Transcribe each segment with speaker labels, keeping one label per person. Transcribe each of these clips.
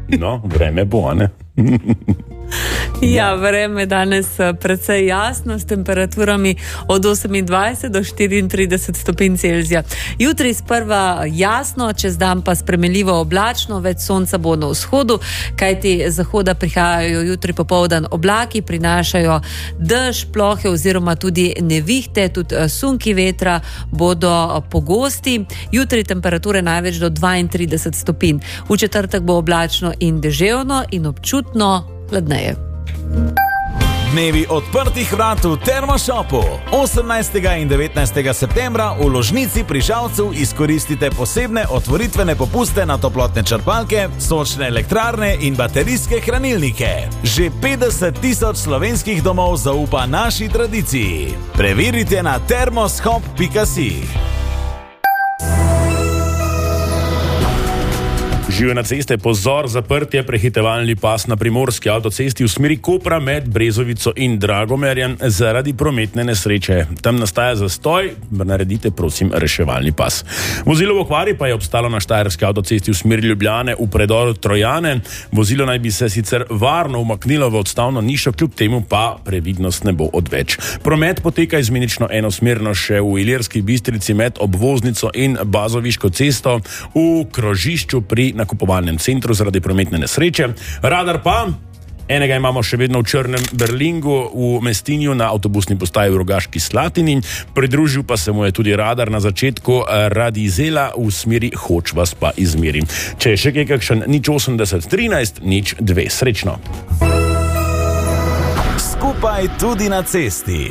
Speaker 1: No, vreme bo, ne?
Speaker 2: Ja, vreme danes precej jasno, s temperaturami od 28 do 34 stopinj Celzija. Jutri sprva jasno, čez dan pa spremenljivo oblačno, več sonca bo na vzhodu, kajti z zahoda prihajajo jutri popoldan oblaki, prinašajo dež, plohe oziroma tudi nevihte, tudi sunki vetra bodo pogosti. Jutri temperature največ do 32 stopinj. V četrtek bo oblačno in deževno in občutno hladneje.
Speaker 3: Dnevi odprtih vrat v Termoshopu. 18. in 19. septembra v Ložnici pri Žalcu izkoristite posebne otvoritvene popuste na toplotne črpalke, sončne elektrarne in baterijske hranilnike. Že 50,000 slovenskih domov zaupa naši tradiciji. Preverite na termoshop.si.
Speaker 1: Živijo na ceste, pozor, zaprtje, prehitevalni pas na primorski avtocesti v smeri Kopra med Brezovico in Dragomerjem zaradi prometne nesreče. Tam nastaja zastoj, naredite prosim reševalni pas. Vozilo v okvari pa je obstalo na štajerski avtocesti v smeri Ljubljane v predoru Trojane. Vozilo naj bi se sicer varno umaknilo v odstavno nišo, kljub temu pa previdnost ne bo odveč. Promet poteka izmenično enosmerno še v Ilirski Bistrici med obvoznico in Bazoviško cesto v krožišču pri nakupovalnem centru zaradi prometne nesreče. Radar pa, enega imamo še vedno v Črnem Berlingu, v Mestinju na avtobusni postaji v Rogaški Slatini, pridružil pa se mu je tudi radar na začetku Radizela v smeri Hoč vas pa izmeri. Če je še kaj kakšen 080 13 02, srečno.
Speaker 3: Skupaj tudi na cesti.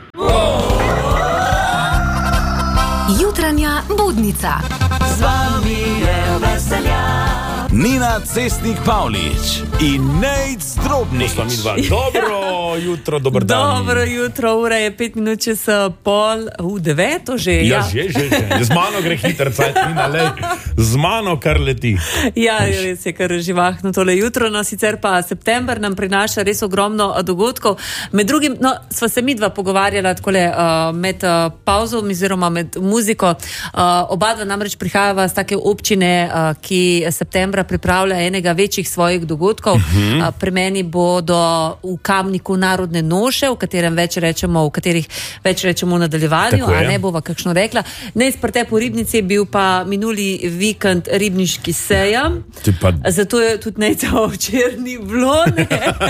Speaker 4: Jutranja budnica.
Speaker 5: Z vami je veselja.
Speaker 3: Nina Cestnik-Pavlič in Nejc Drobnič.
Speaker 1: Dobro jutro, dober dan.
Speaker 2: Dobro jutro, ura je 5 minut čez pol, 9 že.
Speaker 1: Ja, že. Z mano gre hiter cajt, Nina, lej. Z mano kar leti.
Speaker 2: Ja, res je kar živahno tole jutro, no sicer pa september nam prinaša res ogromno dogodkov. Med drugim, no, sva se midva pogovarjala takole med pauzom oziroma med muziko. Oba dva namreč prihajava z take občine, ki septembra pripravlja enega večjih svojih dogodkov. Pri meni bodo v Kamniku narodne noše, v katerih več rečemo v nadaljevanju, a ne bova kakšno rekla. Najsprte po Ribnici je bil pa minuli vikend ribniški sejem. Zato je tudi Nejca včeraj ni bilo, ne.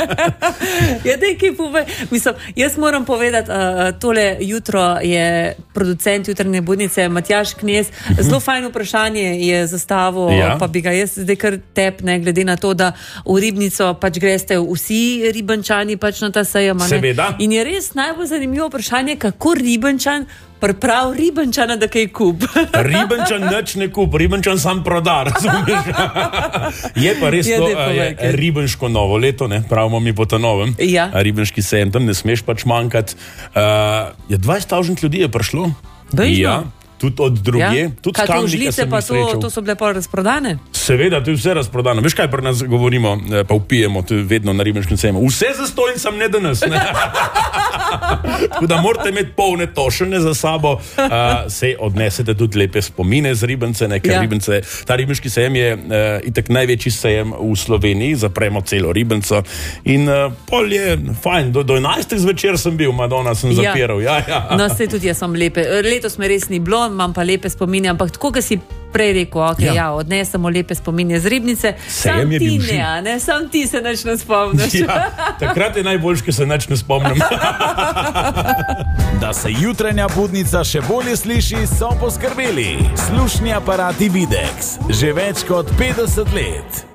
Speaker 2: Ja, nekaj pove. Mislim, jaz moram povedati, tole jutro je producent jutranje budnice Matjaž Knez. Zelo fajno vprašanje je zastavil, pa bi ga jaz zdaj kar tepne, glede na to, da v Ribnico pač greste vsi Ribenčani pač na ta sejem.
Speaker 1: Seveda.
Speaker 2: In je res najbolj zanimivo vprašanje, kako Ribenčan priprav Ribenčana, da kaj kup.
Speaker 1: Ribenčan nič ne kup, Ribenčan sam proda, razumeš? Je pa res to, Ribenško novo leto, ne, pravimo mi po ta novem.
Speaker 2: Ja.
Speaker 1: Ribenški sejem, tam ne smeš pač manjkati. 20,000 ljudi je prišlo.
Speaker 2: Bežno?
Speaker 1: Ja. Tudi od drugje. Tudi
Speaker 2: kaj to žlice pa to so bile pol razprodane?
Speaker 1: Seveda, to je vse razprodano. Veš kaj pri nas govorimo, pa upijemo, to je vedno na Ribenškem sejmu. Vse zastojn sem ne danes, ne? Tako da morate imeti polne tošene za sabo, sej odnesete tudi lepe spomine z Ribence, ne, ker Ribence, ta Ribenški sejem je itak največji sejem v Sloveniji, zapremo celo Ribenco in pol je fajn, do 11. zvečer sem bil, Madonna sem zapiral. Ja.
Speaker 2: No, sej tudi jaz sem lepe, letos me res ni bilo, imam pa lepe spominje, ampak tako, ki si prej rekel, odnesemo lepe spominje z Ribnice, sam ti ne, sam ti se nič ne spomniš.
Speaker 1: Ja, takrat je najboljš, ker se nič ne spomnim.
Speaker 3: Da se jutranja budnica še bolje sliši, so poskrbeli slušni aparati Videx. Že več kot 50 let.